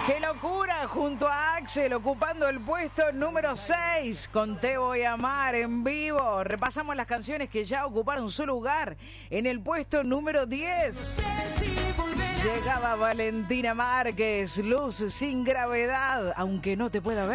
¡Qué locura! Junto a Axel ocupando el puesto número 6 con Te Voy a Amar en vivo. Repasamos las canciones que ya ocuparon su lugar en el puesto número 10. Llegaba Valentina Márquez, Luz sin gravedad, aunque no te pueda ver.